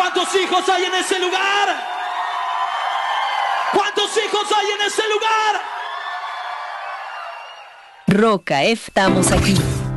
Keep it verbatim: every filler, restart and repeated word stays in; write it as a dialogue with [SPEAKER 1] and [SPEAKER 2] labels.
[SPEAKER 1] ¿Cuántos hijos hay en ese lugar? ¿Cuántos hijos hay en ese lugar?
[SPEAKER 2] Roca, estamos aquí.